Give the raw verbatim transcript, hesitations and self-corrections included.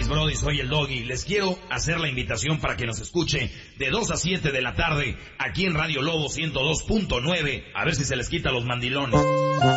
mis brodis? Soy el Doggy. Les quiero hacer la invitación para que nos escuche de dos a siete de la tarde aquí en Radio Lobo ciento dos punto nueve. A ver si se les quita los mandilones.